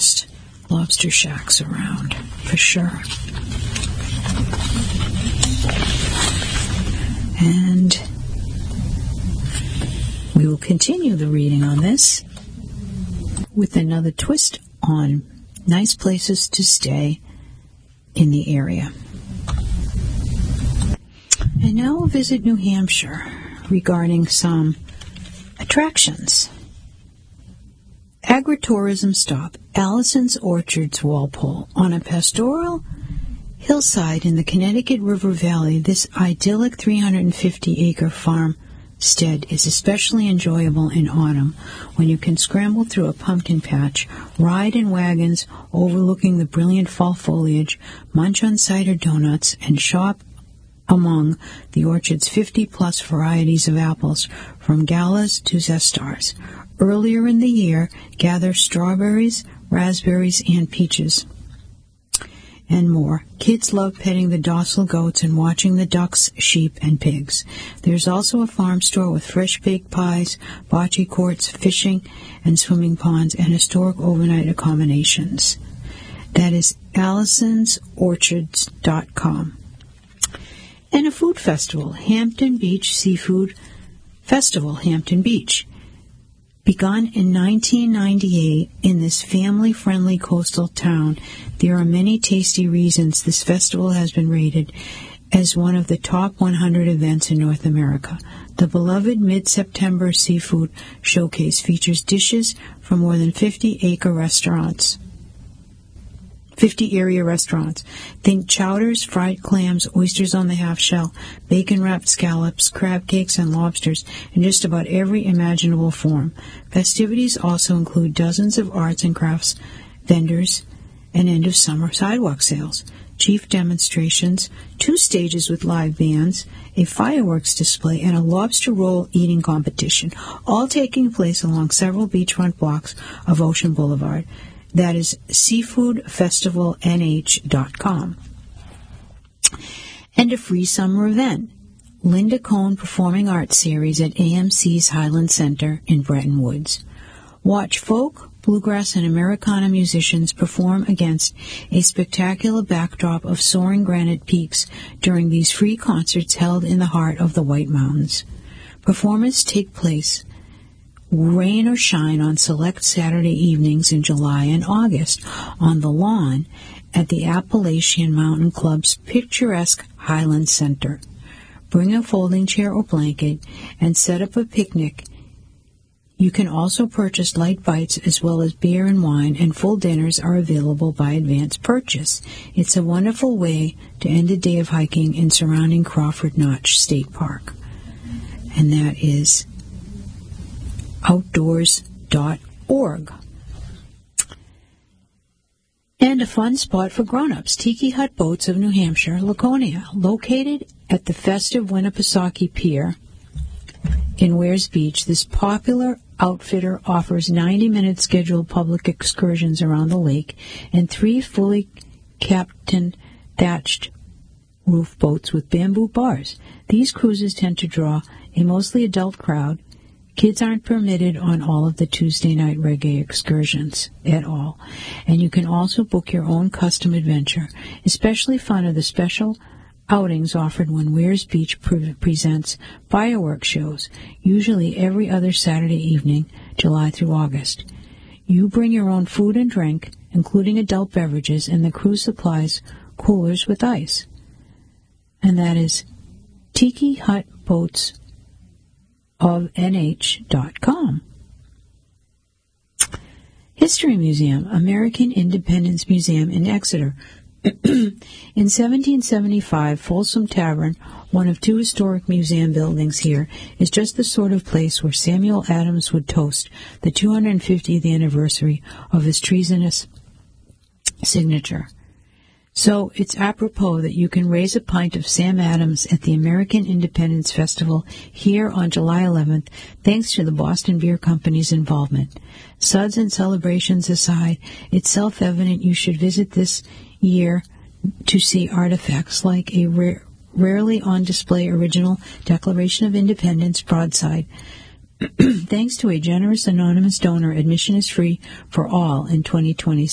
best lobster shacks around, for sure. And we will continue the reading on this with another twist on nice places to stay in the area. And now we'll visit New Hampshire regarding some attractions. Agritourism stop, Allison's Orchards, Walpole. On a pastoral hillside in the Connecticut River Valley, this idyllic 350-acre farmstead is especially enjoyable in autumn when you can scramble through a pumpkin patch, ride in wagons overlooking the brilliant fall foliage, munch on cider donuts, and shop among the orchard's 50-plus varieties of apples, from galas to zestars. Earlier in the year, gather strawberries, raspberries, and peaches, and more. Kids love petting the docile goats and watching the ducks, sheep, and pigs. There's also a farm store with fresh baked pies, bocce courts, fishing and swimming ponds, and historic overnight accommodations. That is AllisonsOrchards.com. And a food festival, Hampton Beach Seafood Festival, Hampton Beach. Begun in 1998 in this family-friendly coastal town, there are many tasty reasons this festival has been rated as one of the top 100 events in North America. The beloved mid-September seafood showcase features dishes from more than 50-area restaurants. Think chowders, fried clams, oysters on the half shell, bacon-wrapped scallops, crab cakes, and lobsters in just about every imaginable form. Festivities also include dozens of arts and crafts vendors and end-of-summer sidewalk sales, chief demonstrations, 2 stages with live bands, a fireworks display, and a lobster roll eating competition, all taking place along several beachfront blocks of Ocean Boulevard. That is seafoodfestivalnh.com. And a free summer event, Linda Cohn Performing Arts Series at AMC's Highland Center in Bretton Woods. Watch folk, bluegrass, and Americana musicians perform against a spectacular backdrop of soaring granite peaks during these free concerts held in the heart of the White Mountains. Performances take place rain or shine on select Saturday evenings in July and August on the lawn at the Appalachian Mountain Club's picturesque Highland Center. Bring a folding chair or blanket and set up a picnic. You can also purchase light bites as well as beer and wine, and full dinners are available by advance purchase. It's a wonderful way to end a day of hiking in surrounding Crawford Notch State Park. And that is outdoors.org. And a fun spot for grown-ups, Tiki Hut Boats of New Hampshire, Laconia. Located at the festive Winnipesaukee Pier in Wears Beach, this popular outfitter offers 90-minute scheduled public excursions around the lake and 3 fully captained thatched roof boats with bamboo bars. These cruises tend to draw a mostly adult crowd. Kids aren't permitted on all of the Tuesday night reggae excursions at all. And you can also book your own custom adventure. Especially fun are the special outings offered when Wears Beach presents fireworks shows, usually every other Saturday evening, July through August. You bring your own food and drink, including adult beverages, and the cruise supplies coolers with ice. And that is Tiki Hut Boats of nh.com. History Museum, American Independence Museum in Exeter. In 1775, Folsom Tavern, one of 2 historic museum buildings here, is just the sort of place where Samuel Adams would toast the 250th anniversary of his treasonous signature. So it's apropos that you can raise a pint of Sam Adams at the American Independence Festival here on July 11th, thanks to the Boston Beer Company's involvement. Suds and celebrations aside, it's self-evident you should visit this year to see artifacts like a rarely on display original Declaration of Independence broadside. Thanks to a generous anonymous donor, admission is free for all in 2020.